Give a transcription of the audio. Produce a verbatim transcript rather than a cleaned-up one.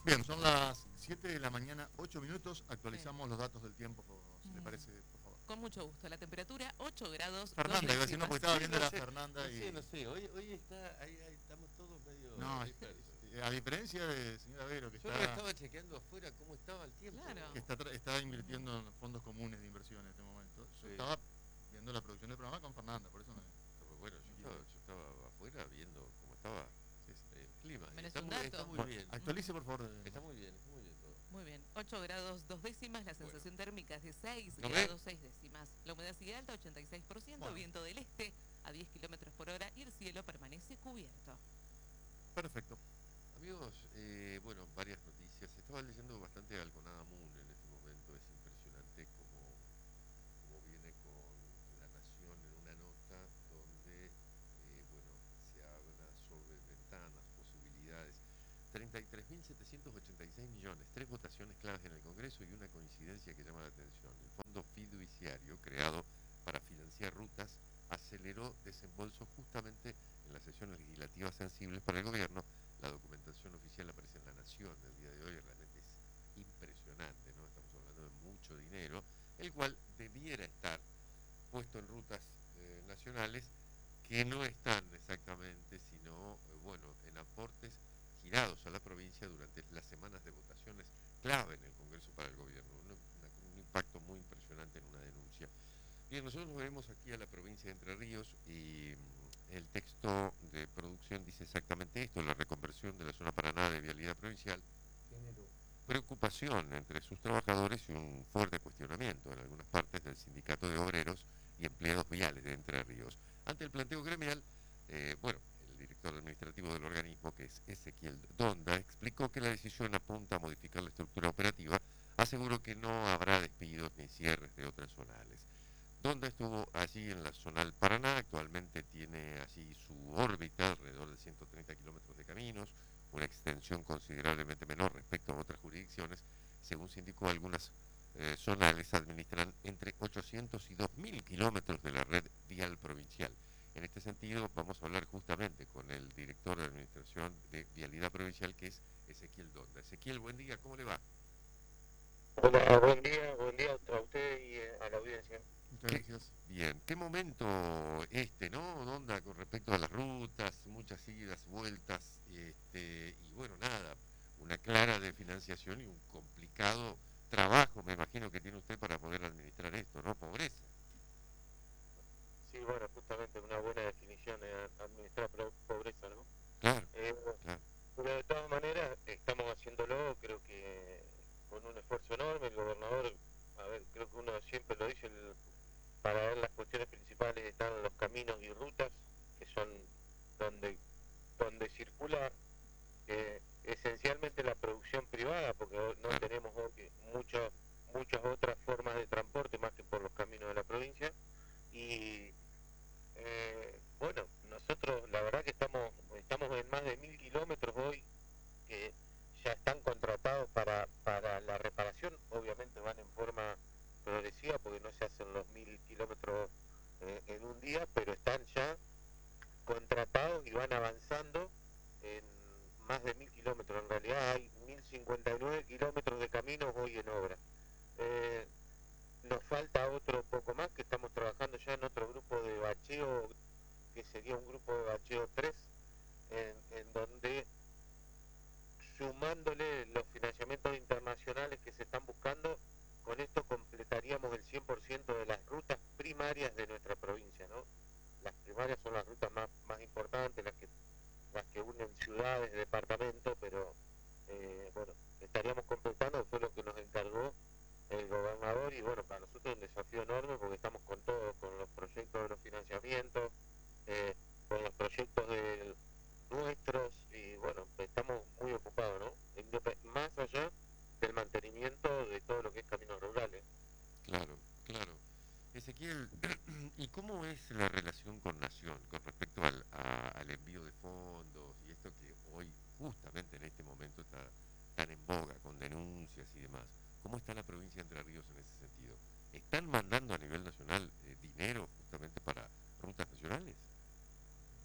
Bien, son las siete de la mañana, ocho minutos. Actualizamos Sí. los datos del tiempo, si le Mm. parece, por favor. Con mucho gusto. La temperatura ocho grados, dos Fernanda, iba a decir no, décimas. porque estaba Sí, viendo no la sé, Fernanda no sé, y... no sé. Hoy, hoy está, ahí, ahí estamos todos medio No, es- dispersos. es- a diferencia de señora Vero, que Yo no está, estaba chequeando afuera cómo estaba el tiempo. Claro. que está, tra- está invirtiendo Ujú. en fondos comunes de inversión en este momento, yo Sí. estaba viendo la producción del programa con Fernanda, por eso me... Bueno, yo estaba, yo estaba afuera viendo cómo estaba Sí, sí. el clima. Y ¿Tenés está un muy, está dato? muy Bueno, bien. actualice, por favor. Está muy bien, está muy bien todo. Muy bien. ocho grados, dos décimas. La Bueno, sensación térmica es de seis ¿no ve? grados, seis décimas. La humedad sigue alta, ochenta y seis por ciento. Bueno, Viento del este a diez kilómetros por hora. Y el cielo permanece cubierto. perfecto. Amigos, eh, bueno, varias noticias. Estaba leyendo bastante Alconada Moon en este momento. Es impresionante cómo, cómo viene con La Nación en una nota donde, eh, bueno, se habla sobre ventanas, posibilidades. treinta y tres mil setecientos ochenta y seis millones, tres votaciones claves en el Congreso y una coincidencia que llama la atención. El Fondo Fiduciario, creado para financiar rutas, aceleró desembolsos justamente en las sesiones legislativas sensibles para el gobierno. La documentación oficial aparece en La Nación del día de hoy, realmente es impresionante, ¿no? Estamos hablando de mucho dinero, el cual debiera estar puesto en rutas eh, nacionales que no están exactamente, sino, eh, bueno, en aportes girados a la provincia durante las semanas de votaciones clave en el Congreso para el gobierno. Una, una, un impacto muy impresionante en una denuncia. Bien, nosotros vemos aquí a la provincia de Entre Ríos y mm, el texto de producción dice exactamente esto: la reconversión de la zona Paraná de vialidad provincial generó preocupación entre sus trabajadores y un fuerte cuestionamiento en algunas partes del sindicato de obreros y empleados viales de Entre Ríos. Ante el planteo gremial, eh, bueno, el director administrativo del organismo, que es Ezequiel Donda, explicó que la decisión apunta a modificar la estructura operativa. Aseguró que no habrá despidos ni cierres de otras zonales. Donda estuvo allí en la zonal Paraná, actualmente tiene así su órbita, alrededor de ciento treinta kilómetros de caminos, una extensión considerablemente menor respecto a otras jurisdicciones. Según se indicó, algunas eh, zonales administran entre ochocientos y dos mil kilómetros de la red vial provincial. En este sentido, vamos a hablar justamente con el director de Administración de Vialidad Provincial, que es Ezequiel Donda. Ezequiel, buen día, ¿cómo le va? Hola, buen día, buen día a usted y eh, a la audiencia. Muchas ¿Qué, gracias. bien, qué momento este, ¿no? Onda con respecto a las rutas, muchas idas, vueltas, este, y bueno, nada, una clara de financiación y un complicado trabajo, me imagino que tiene usted para poder administrar esto, ¿no? Pobreza. Sí, bueno, justamente una buena definición de administrar pobreza, ¿no? Claro, Eh, claro, pero de todas maneras estamos haciéndolo, creo que con un esfuerzo enorme. El gobernador, a ver, creo que uno siempre lo dice, el, para ver las cuestiones principales están los caminos y rutas, que son donde, donde circula eh, esencialmente la producción privada, porque no claro. tenemos hoy muchas muchas otras formas de transporte más que por los caminos de la provincia. Y eh, bueno, nosotros la verdad que estamos, estamos en más de mil kilómetros hoy que ya están contratados para, para la reparación. Obviamente van en forma progresiva porque no se hacen los mil kilómetros eh, en un día, pero están ya contratados y van avanzando en más de mil kilómetros. En realidad hay mil cincuenta y nueve kilómetros de caminos hoy en obra. Eh, nos falta otro poco más, que estamos trabajando ya en otro grupo de bacheo, que sería un grupo de bacheo tres, en, en donde sumándole los financiamientos internacionales que se están buscando, con esto completaríamos el cien por ciento de las rutas primarias de nuestra provincia, ¿no? Las primarias son las rutas más, más importantes, las que, las que unen ciudades, departamentos, pero eh, bueno, estaríamos completando, fue lo que nos encargó el gobernador. Y bueno, para nosotros es un desafío enorme porque estamos con todo, con los proyectos de los financiamientos, eh, con los proyectos de nuestros, y bueno, estamos muy ocupados, ¿no? Más allá del mantenimiento de todo lo que es caminos rurales. Claro, claro. Ezequiel, ¿y cómo es la relación con Nación con respecto al, a- al envío de fondos y esto que hoy, justamente en este momento, está tan en boga con denuncias y demás? ¿Cómo está la provincia de Entre Ríos en ese sentido? ¿Están mandando a nivel nacional